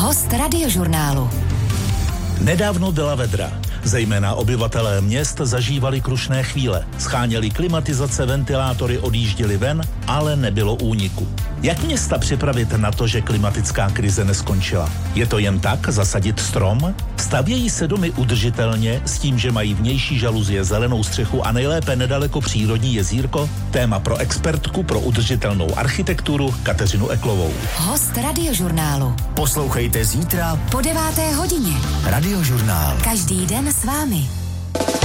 Host Radiožurnálu. Nedávno byla vedra. Zejména obyvatelé měst zažívali krušné chvíle. Scháněli klimatizace, ventilátory, odjížděli ven, ale nebylo úniku. Jak města připravit na to, že klimatická krize neskončila? Je to jen tak zasadit strom? Stavějí se domy udržitelně s tím, že mají vnější žaluzie, zelenou střechu a nejlépe nedaleko přírodní jezírko? Téma pro expertku pro udržitelnou architekturu Kateřinu Eklovou. Host Radiožurnálu. Poslouchejte zítra Po 9. hodině. Radiožurnál. Každý den s vámi.